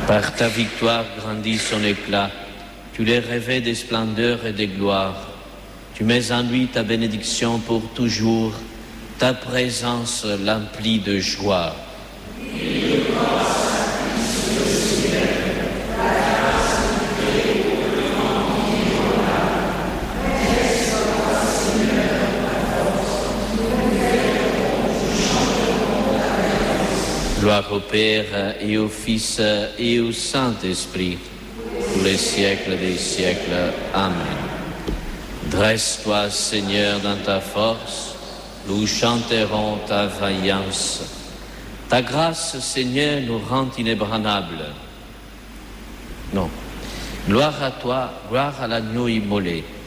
Par ta victoire grandit son éclat, tu les revêts de splendeur et de gloire. Tu mets en lui ta bénédiction pour toujours, ta présence l'emplit de joie. Gloire au Père et au Fils et au Saint-Esprit, pour les siècles des siècles. Amen. Dresse-toi, Seigneur, dans ta force, nous chanterons ta vaillance. Ta grâce, Seigneur, nous rend inébranlables. Non. Gloire à toi, gloire à l'agneau immolé.